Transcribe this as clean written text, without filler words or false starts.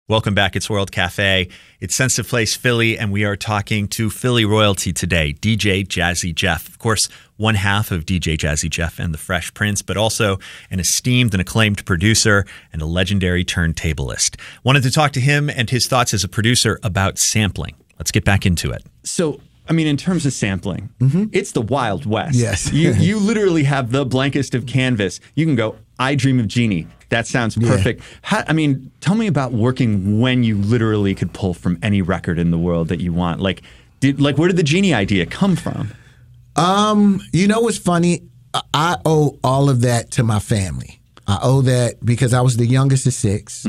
Welcome back. It's World Cafe. It's Sensitive Place Philly, and we are talking to Philly royalty today, DJ Jazzy Jeff. Of course, one half of DJ Jazzy Jeff and the Fresh Prince, but also an esteemed and acclaimed producer and a legendary turntablist. Wanted to talk to him and his thoughts as a producer about sampling. Let's get back into it. So, I mean, in terms of sampling, it's the Wild West. Yes. You literally have the blankest of canvas. You can go, I Dream of Jeannie. That sounds perfect. Yeah. Tell me about working when you literally could pull from any record in the world that you want. Where did the Jeannie idea come from? You know what's funny? I owe all of that to my family. I owe that because I was the youngest of 6.